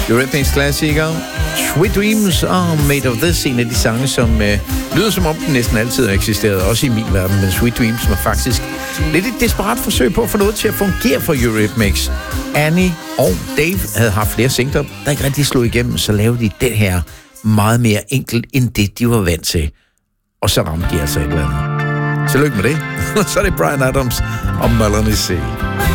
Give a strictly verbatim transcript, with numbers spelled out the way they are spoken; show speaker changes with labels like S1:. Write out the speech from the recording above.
S1: Eurythmics klassiker Sweet Dreams og Made of This, en af de sange, som øh, lyder som om den næsten altid har eksisteret, også i min verden, men Sweet Dreams var faktisk lidt et desperat forsøg på at få noget til at fungere for Eurythmics. Annie og Dave havde haft flere singler, der ikke rigtig slog igennem, så lavede de det her meget mere enkelt, end det de var vant til. Og så ramte de altså et eller andet. Tillykke med det. Så er det Bryan Adams og Melanie C.